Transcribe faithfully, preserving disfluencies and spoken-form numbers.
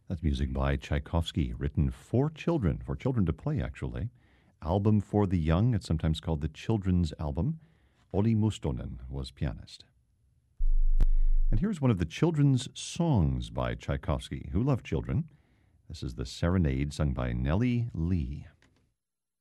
That's music by Tchaikovsky, written for children, for children to play, actually. Album for the Young, it's sometimes called the Children's Album. Olli Mustonen was pianist. And here's one of the children's songs by Tchaikovsky. Who loved children? This is the Serenade, sung by Nellie Lee.